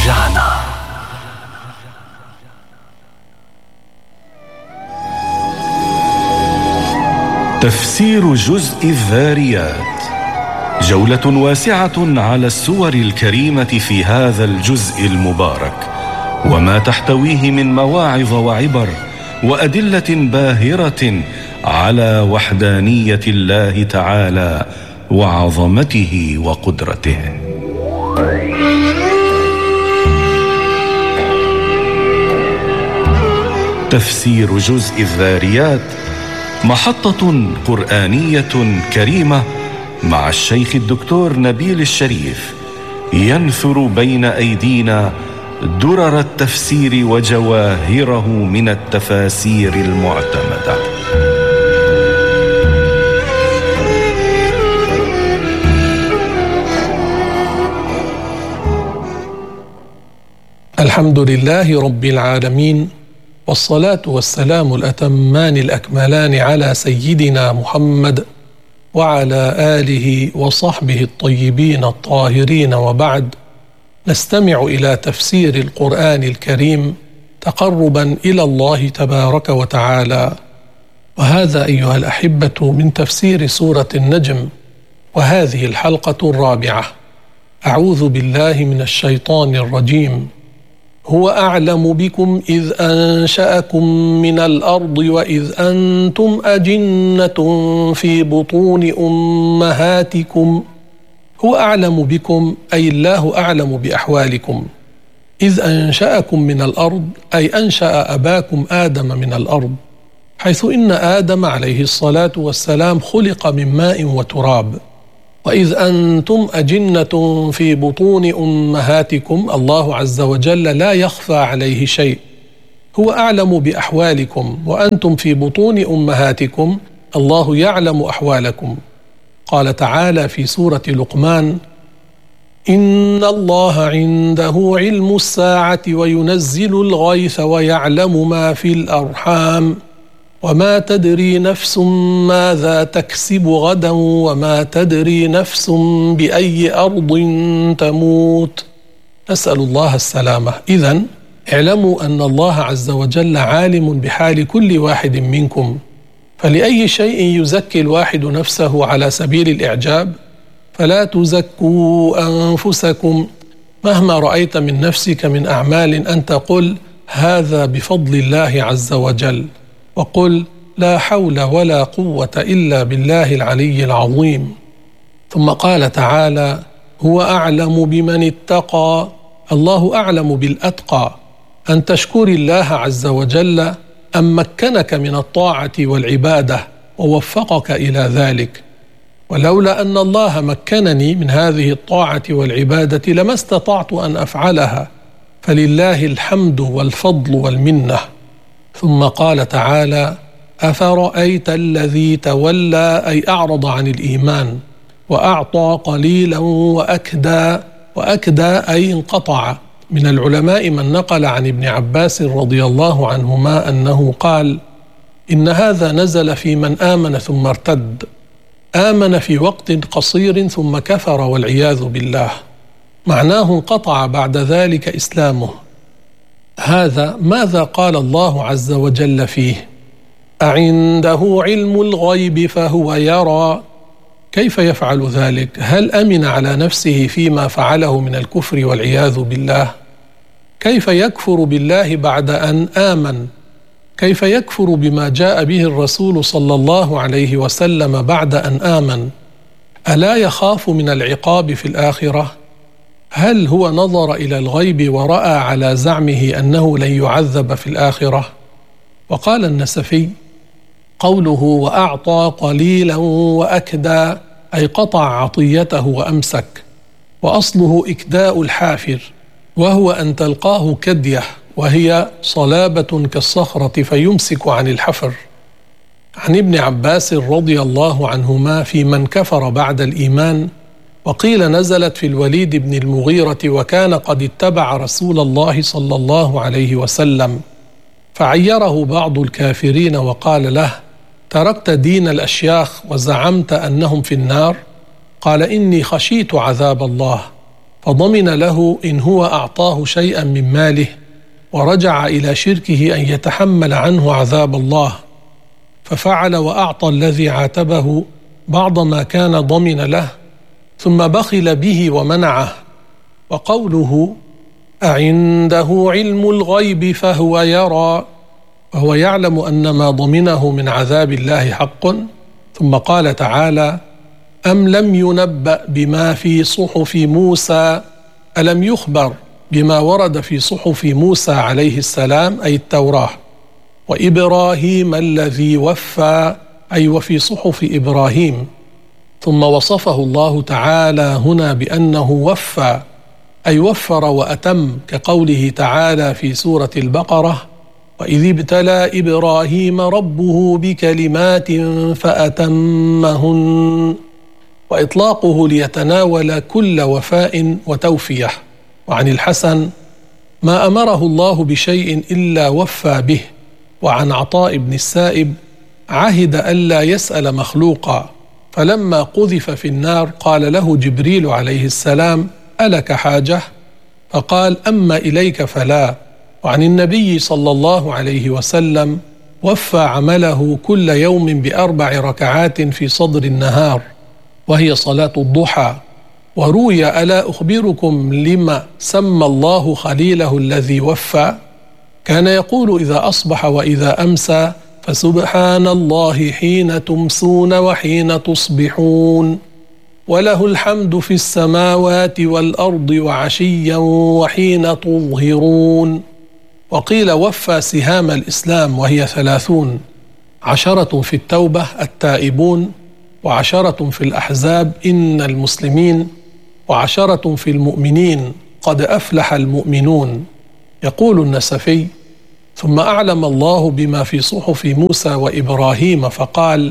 رجعنا. تفسير جزء الذاريات، جولة واسعة على السور الكريمة في هذا الجزء المبارك وما تحتويه من مواعظ وعبر وأدلة باهرة على وحدانية الله تعالى وعظمته وقدرته. تفسير جزء الذاريات محطة قرآنية كريمة مع الشيخ الدكتور نبيل الشريف، ينثر بين أيدينا درر التفسير وجواهره من التفاسير المعتمدة. الحمد لله رب العالمين، والصلاة والسلام الأتمان الأكملان على سيدنا محمد وعلى آله وصحبه الطيبين الطاهرين، وبعد. نستمع إلى تفسير القرآن الكريم تقربا إلى الله تبارك وتعالى، وهذا أيها الأحبة من تفسير سورة النجم، وهذه الحلقة الرابعة. أعوذ بالله من الشيطان الرجيم. هو أعلم بكم إذ أنشأكم من الأرض وإذ أنتم أجنة في بطون أمهاتكم. هو أعلم بكم أي الله أعلم بأحوالكم. إذ أنشأكم من الأرض أي أنشأ أباكم آدم من الأرض، حيث إن آدم عليه الصلاة والسلام خلق من ماء وتراب. وإذ أنتم أجنة في بطون أمهاتكم، الله عز وجل لا يخفى عليه شيء، هو أعلم بأحوالكم، وأنتم في بطون أمهاتكم الله يعلم أحوالكم. قال تعالى في سورة لقمان: إن الله عنده علم الساعة وينزل الغيث ويعلم ما في الأرحام وما تدري نفس ماذا تكسب غدا وما تدري نفس بأي أرض تموت. نسأل الله السلامة. إذن اعلموا أن الله عز وجل عالم بحال كل واحد منكم، فلأي شيء يزكي الواحد نفسه على سبيل الإعجاب؟ فلا تزكوا أنفسكم، مهما رأيت من نفسك من أعمال أن تقل هذا بفضل الله عز وجل، وقل لا حول ولا قوة إلا بالله العلي العظيم. ثم قال تعالى: هو أعلم بمن اتقى. الله أعلم بالأتقى، أن تشكر الله عز وجل أن مكنك من الطاعة والعبادة ووفقك إلى ذلك. ولولا أن الله مكنني من هذه الطاعة والعبادة لما استطعت أن أفعلها، فلله الحمد والفضل والمنة. ثم قال تعالى: أفرأيت الذي تولى أي أعرض عن الإيمان وأعطى قليلا وأكدى أي انقطع. من العلماء من نقل عن ابن عباس رضي الله عنهما أنه قال: إن هذا نزل في من آمن ثم ارتد، آمن في وقت قصير ثم كفر والعياذ بالله، معناه انقطع بعد ذلك إسلامه. هذا ماذا قال الله عز وجل فيه؟ أعنده علم الغيب فهو يرى. كيف يفعل ذلك؟ هل أمن على نفسه فيما فعله من الكفر والعياذ بالله؟ كيف يكفر بالله بعد أن آمن؟ كيف يكفر بما جاء به الرسول صلى الله عليه وسلم بعد أن آمن؟ ألا يخاف من العقاب في الآخرة؟ هل هو نظر إلى الغيب ورأى على زعمه أنه لن يعذب في الآخرة؟ وقال النسفي: قوله وأعطى قليلا وأكدى أي قطع عطيته وأمسك، وأصله إكداء الحافر، وهو أن تلقاه كدية وهي صلابة كالصخرة فيمسك عن الحفر. عن ابن عباس رضي الله عنهما في من كفر بعد الإيمان، وقيل نزلت في الوليد بن المغيرة وكان قد اتبع رسول الله صلى الله عليه وسلم، فعيره بعض الكافرين وقال له: تركت دين الأشياخ وزعمت أنهم في النار؟ قال: إني خشيت عذاب الله، فضمن له إن هو أعطاه شيئا من ماله ورجع إلى شركه أن يتحمل عنه عذاب الله، ففعل وأعطى الذي عاتبه بعض ما كان ضمن له، ثم بخل به ومنعه. وقوله أعنده علم الغيب فهو يرى، وهو يعلم أن ما ضمنه من عذاب الله حق. ثم قال تعالى أم لم ينبأ بما في صحف موسى، ألم يخبر بما ورد في صحف موسى عليه السلام أي التوراة، وإبراهيم الذي وفى أي وفي صحف إبراهيم. ثم وصفه الله تعالى هنا بأنه وفى أي وفر وأتم، كقوله تعالى في سورة البقرة وإذ ابتلى إبراهيم ربه بكلمات فأتمهن، وإطلاقه ليتناول كل وفاء وتوفية. وعن الحسن ما أمره الله بشيء إلا وفى به. وعن عطاء بن السائب عهد ألا يسأل مخلوقا، فلما قذف في النار قال له جبريل عليه السلام ألك حاجة؟ فقال أما إليك فلا. وعن النبي صلى الله عليه وسلم وفى عمله كل يوم ب4 ركعات في صدر النهار، وهي صلاة الضحى. وروي ألا أخبركم لما سمى الله خليله الذي وفى؟ كان يقول إذا أصبح وإذا أمسى فسبحان الله حين تمسون وحين تصبحون، وله الحمد في السماوات والأرض وعشيا وحين تظهرون. وقيل وفى سهام الإسلام وهي 30، 10 في التوبة التائبون، و10 في الأحزاب إن المسلمين، و10 في المؤمنين قد أفلح المؤمنون. يقول النسفي ثم أعلم الله بما في صحف موسى وإبراهيم فقال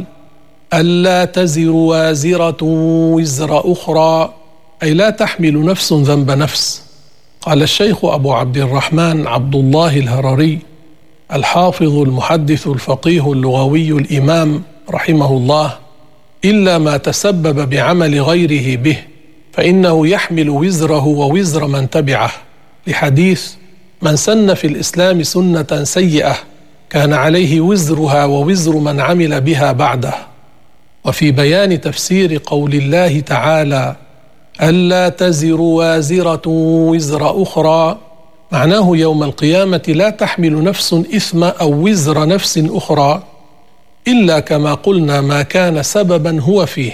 ألا تزر وازرة وزر أخرى، أي لا تحمل نفس ذنب نفس. قال الشيخ أبو عبد الرحمن عبد الله الهرري الحافظ المحدث الفقيه اللغوي الإمام رحمه الله إلا ما تسبب بعمل غيره به فإنه يحمل وزره ووزر من تبعه، لحديث من سن في الإسلام سنة سيئة كان عليه وزرها ووزر من عمل بها بعده. وفي بيان تفسير قول الله تعالى ألا تزر وازرة وزر أخرى، معناه يوم القيامة لا تحمل نفس إثم أو وزر نفس أخرى إلا كما قلنا ما كان سببا هو فيه.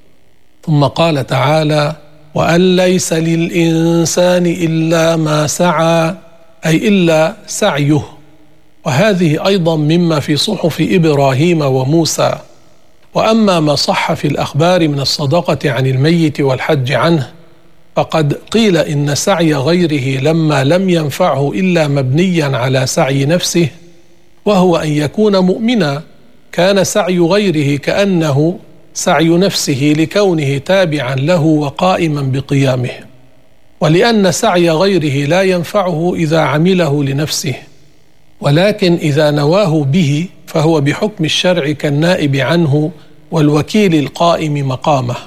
ثم قال تعالى وأن ليس للإنسان إلا ما سعى، أي إلا سعيه. وهذه أيضا مما في صحف إبراهيم وموسى. وأما ما صح في الأخبار من الصدقة عن الميت والحج عنه فقد قيل إن سعي غيره لما لم ينفعه إلا مبنيا على سعي نفسه، وهو أن يكون مؤمنا، كان سعي غيره كأنه سعي نفسه لكونه تابعا له وقائما بقيامه، ولأن سعي غيره لا ينفعه إذا عمله لنفسه، ولكن إذا نواه به فهو بحكم الشرع كالنائب عنه والوكيل القائم مقامه.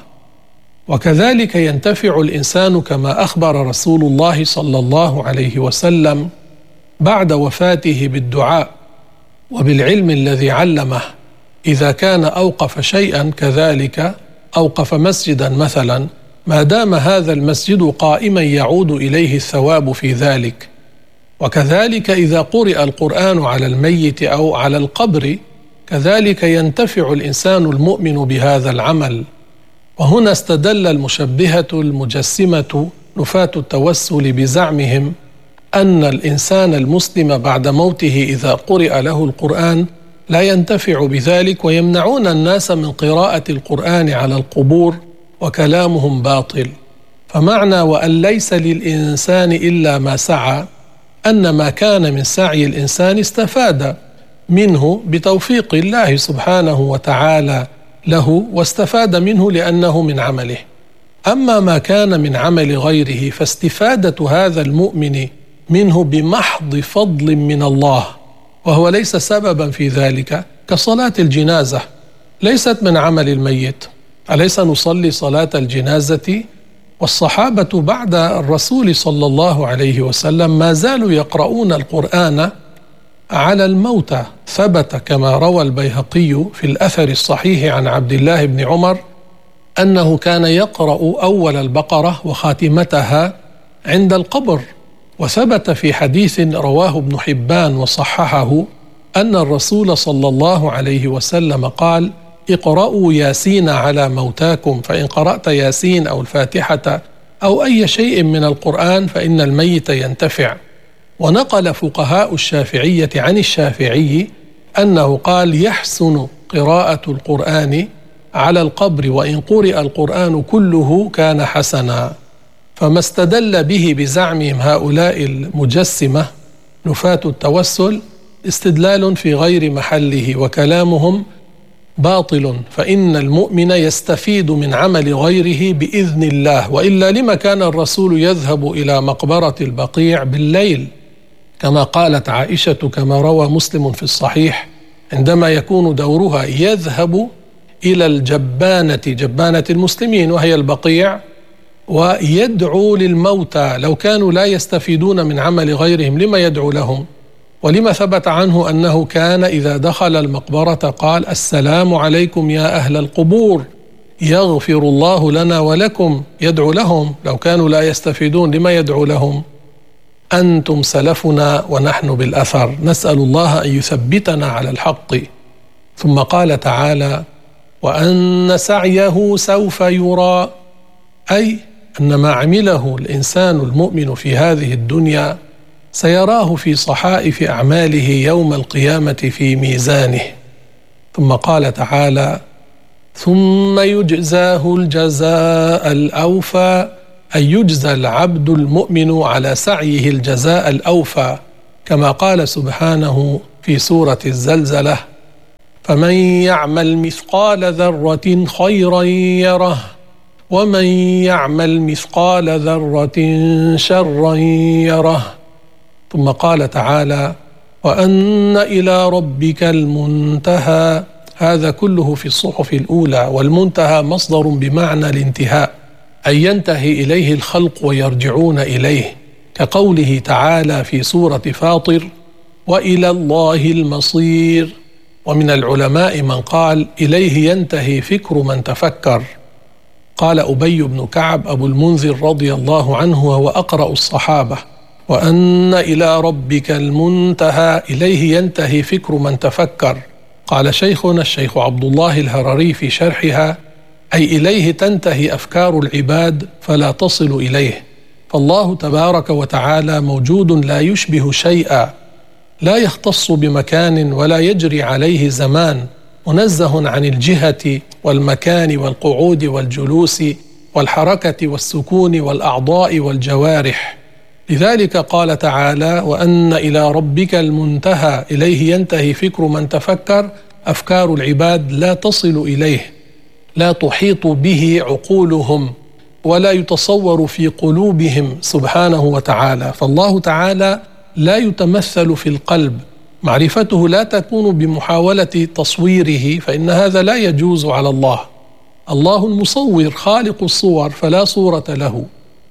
وكذلك ينتفع الإنسان كما أخبر رسول الله صلى الله عليه وسلم بعد وفاته بالدعاء وبالعلم الذي علمه، إذا كان أوقف شيئا كذلك أوقف مسجدا مثلا، ما دام هذا المسجد قائما يعود إليه الثواب في ذلك. وكذلك إذا قرئ القرآن على الميت أو على القبر كذلك ينتفع الإنسان المؤمن بهذا العمل. وهنا استدل المشبهة المجسمة نفاة التوسل بزعمهم أن الإنسان المسلم بعد موته إذا قرئ له القرآن لا ينتفع بذلك، ويمنعون الناس من قراءة القرآن على القبور وكلامهم باطل. فمعنى وأن ليس للإنسان إلا ما سعى أن ما كان من سعي الإنسان استفاد منه بتوفيق الله سبحانه وتعالى له، واستفاد منه لأنه من عمله. أما ما كان من عمل غيره فاستفادة هذا المؤمن منه بمحض فضل من الله، وهو ليس سببا في ذلك، كصلاة الجنازة ليست من عمل الميت. أليس نصلي صلاة الجنازة والصحابة بعد الرسول صلى الله عليه وسلم ما زالوا يقرؤون القرآن على الموتى. ثبت كما روى البيهقي في الأثر الصحيح عن عبد الله بن عمر أنه كان يقرأ أول البقرة وخاتمتها عند القبر. وثبت في حديث رواه ابن حبان وصححه أن الرسول صلى الله عليه وسلم قال: اقرأوا ياسين على موتاكم، فإن قرأت ياسين أو الفاتحة أو أي شيء من القرآن فإن الميت ينتفع. ونقل فقهاء الشافعية عن الشافعي أنه قال: يحسن قراءة القرآن على القبر، وإن قرئ القرآن كله كان حسنا. فما استدل به بزعمهم هؤلاء المجسمة نفاة التوسل استدلال في غير محله، وكلامهم باطل، فإن المؤمن يستفيد من عمل غيره بإذن الله، وإلا لما كان الرسول يذهب إلى مقبرة البقيع بالليل كما قالت عائشة كما روى مسلم في الصحيح عندما يكون دورها يذهب إلى جبانة المسلمين وهي البقيع ويدعو للموتى. لو كانوا لا يستفيدون من عمل غيرهم لما يدعو لهم؟ ولما ثبت عنه أنه كان إذا دخل المقبرة قال: السلام عليكم يا أهل القبور، يغفر الله لنا ولكم. يدعو لهم. لو كانوا لا يستفيدون لما يدعو لهم؟ أنتم سلفنا ونحن بالأثر، نسأل الله أن يثبتنا على الحق. ثم قال تعالى: وأن سعيه سوف يرى، أي أن ما عمله الإنسان المؤمن في هذه الدنيا سيراه في صحائف أعماله يوم القيامة في ميزانه. ثم قال تعالى: ثم يجزاه الجزاء الأوفى، أي يجزى العبد المؤمن على سعيه الجزاء الأوفى، كما قال سبحانه في سورة الزلزلة: فمن يعمل مثقال ذرة خيرا يره، ومن يعمل مثقال ذرة شرا يره. ثم قال تعالى: وأن إلى ربك المنتهى. هذا كله في الصحف الأولى، والمنتهى مصدر بمعنى الانتهاء، أي ينتهي إليه الخلق ويرجعون إليه، كقوله تعالى في سورة فاطر: وإلى الله المصير. ومن العلماء من قال: إليه ينتهي فكر من تفكر. قال أبي بن كعب أبو المنذر رضي الله عنه وهو أقرأ الصحابة: وأن إلى ربك المنتهى، إليه ينتهي فكر من تفكر. قال شيخنا الشيخ عبد الله الهرري في شرحها: أي إليه تنتهي أفكار العباد فلا تصل إليه. فالله تبارك وتعالى موجود لا يشبه شيئا، لا يختص بمكان ولا يجري عليه زمان، منزه عن الجهة والمكان والقعود والجلوس والحركة والسكون والأعضاء والجوارح. لذلك قال تعالى: وأن إلى ربك المنتهى، إليه ينتهي فكر من تفكر. أفكار العباد لا تصل إليه، لا تحيط به عقولهم، ولا يتصور في قلوبهم سبحانه وتعالى. فالله تعالى لا يتمثل في القلب، معرفته لا تكون بمحاولة تصويره، فإن هذا لا يجوز على الله. الله المصور خالق الصور فلا صورة له.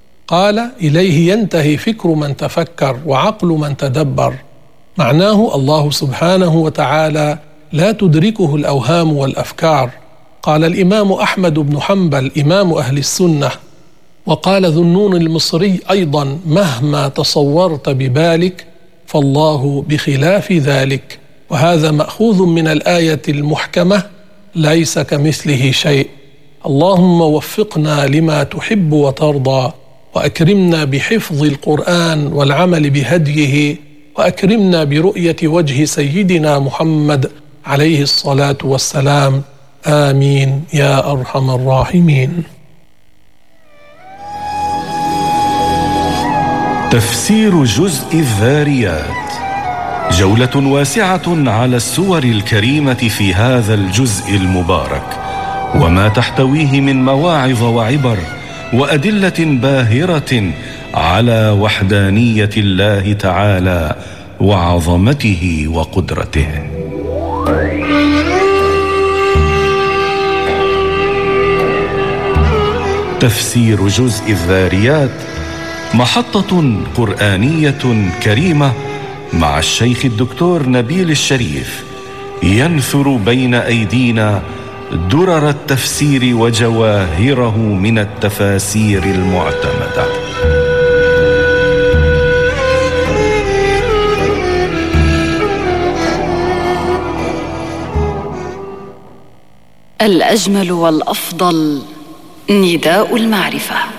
قال: إليه ينتهي فكر من تفكر وعقل من تدبر. معناه الله سبحانه وتعالى لا تدركه الأوهام والأفكار. قال الإمام أحمد بن حنبل إمام أهل السنة، وقال ذو النون المصري أيضا: مهما تصورت ببالك فالله بخلاف ذلك. وهذا مأخوذ من الآية المحكمة: ليس كمثله شيء. اللهم وفقنا لما تحب وترضى، وأكرمنا بحفظ القرآن والعمل بهديه، وأكرمنا برؤية وجه سيدنا محمد عليه الصلاة والسلام. آمين يا أرحم الراحمين. تفسير جزء الذاريات، جولة واسعة على السور الكريمة في هذا الجزء المبارك، وما تحتويه من مواعظ وعبر وأدلة باهرة على وحدانية الله تعالى وعظمته وقدرته. تفسير جزء الذاريات محطة قرآنية كريمة مع الشيخ الدكتور نبيل الشريف، ينثر بين أيدينا درر التفسير وجواهره من التفاسير المعتمدة. الأجمل والأفضل نداء المعرفة.